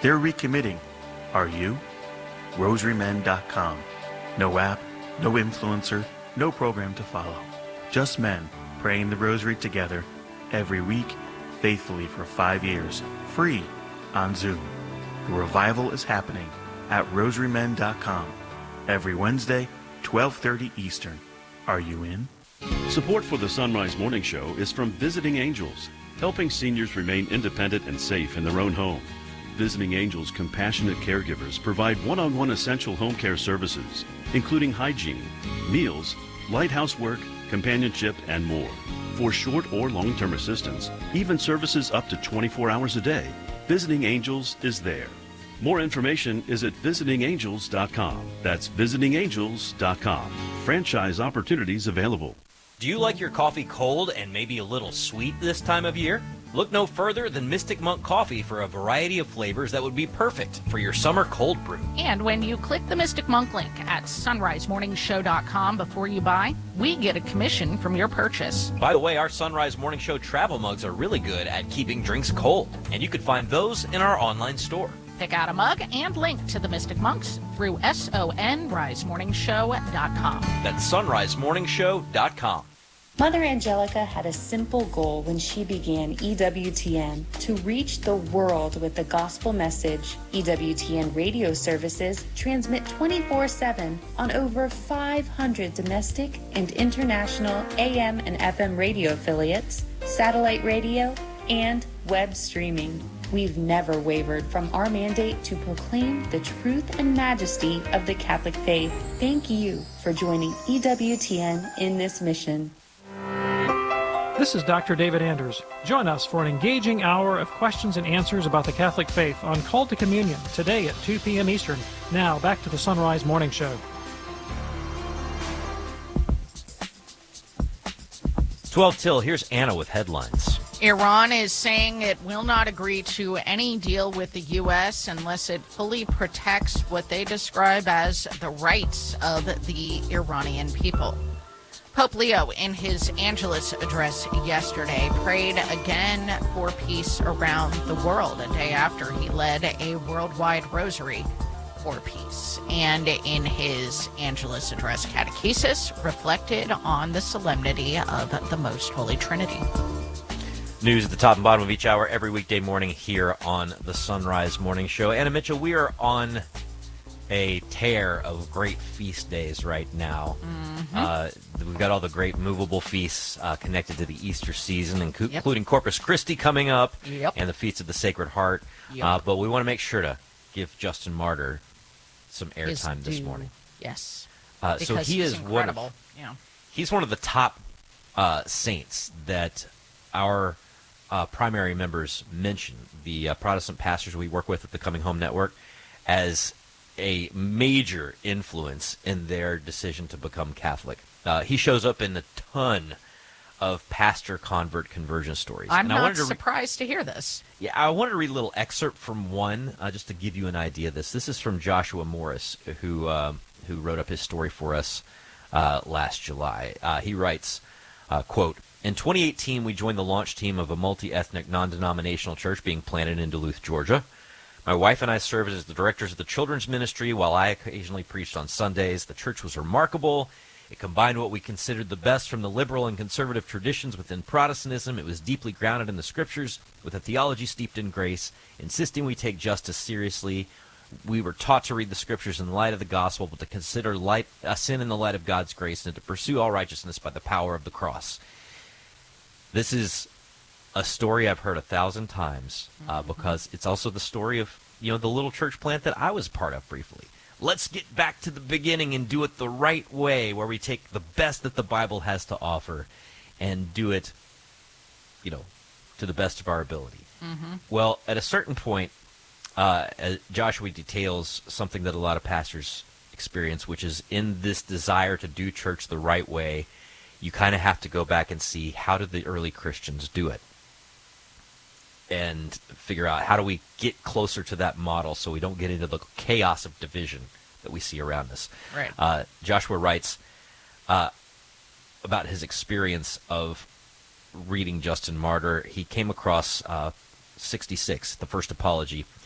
They're recommitting. Are you? RosaryMen.com. No app, no influencer, no program to follow. Just men praying the rosary together every week, faithfully for 5 years, free on Zoom. The revival is happening at RosaryMen.com every Wednesday, 12:30 Eastern. Are you in? Support for the Sunrise Morning Show is from Visiting Angels, helping seniors remain independent and safe in their own home. Visiting Angels compassionate caregivers provide one-on-one essential home care services, including hygiene, meals, light housework, companionship, and more. For short or long-term assistance, even services up to 24 hours a day, Visiting Angels is there. More information is at visitingangels.com. That's visitingangels.com. Franchise opportunities available. Do you like your coffee cold and maybe a little sweet this time of year? Look no further than Mystic Monk Coffee for a variety of flavors that would be perfect for your summer cold brew. And when you click the Mystic Monk link at sunrisemorningshow.com before you buy, we get a commission from your purchase. By the way, our Sunrise Morning Show travel mugs are really good at keeping drinks cold, and you can find those in our online store. Pick out a mug and link to the Mystic Monks through sunrisemorningshow.com. That's sunrisemorningshow.com. Mother Angelica had a simple goal when she began EWTN, to reach the world with the gospel message. EWTN radio services transmit 24/7 on over 500 domestic and international AM and FM radio affiliates, satellite radio, and web streaming. We've never wavered from our mandate to proclaim the truth and majesty of the Catholic faith. Thank you for joining EWTN in this mission. This is Dr. David Anders. Join us for an engaging hour of questions and answers about the Catholic faith on Call to Communion today at 2 p.m. Eastern. Now, back to the Sunrise Morning Show. 12 till, here's Anna with headlines. Iran is saying it will not agree to any deal with the U.S. unless it fully protects what they describe as the rights of the Iranian people. Pope Leo, in his Angelus address yesterday, prayed again for peace around the world, a day after he led a worldwide rosary for peace. And in his Angelus address, catechesis reflected on the solemnity of the Most Holy Trinity. News at the top and bottom of each hour every weekday morning here on the Sunrise Morning Show. Anna Mitchell, we are on a tear of great feast days right now. We've got all the great movable feasts connected to the Easter season, including Corpus Christi coming up, and the Feast of the Sacred Heart. But we want to make sure to give Justin Martyr some airtime this morning. Yes. So he is incredible. He's one of the top saints that our primary members mention, the Protestant pastors we work with at the Coming Home Network, as a major influence in their decision to become Catholic. He shows up in a ton of pastor convert conversion stories. I'm not surprised to hear this. Yeah, I wanted to read a little excerpt from one just to give you an idea of this. This is from Joshua Morris, who wrote up his story for us last July. He writes, quote, "In 2018, we joined the launch team of a multi-ethnic, non-denominational church being planted in Duluth, Georgia. My wife and I served as the directors of the children's ministry while I occasionally preached on Sundays. The church was remarkable. It combined what we considered the best from the liberal and conservative traditions within Protestantism. It was deeply grounded in the scriptures with a theology steeped in grace, insisting we take justice seriously. We were taught to read the scriptures in the light of the gospel, but to consider sin in the light of God's grace and to pursue all righteousness by the power of the cross." This is a story I've heard 1,000 times because it's also the story of the little church plant that I was part of briefly. Let's get back to the beginning and do it the right way, where we take the best that the Bible has to offer and do it, to the best of our ability. Well, at a certain point, Joshua details something that a lot of pastors experience, which is in this desire to do church the right way, you kind of have to go back and see, how did the early Christians do it? And figure out, how do we get closer to that model so we don't get into the chaos of division that we see around us? Right. Joshua writes about his experience of reading Justin Martyr. He came across 66, the first apology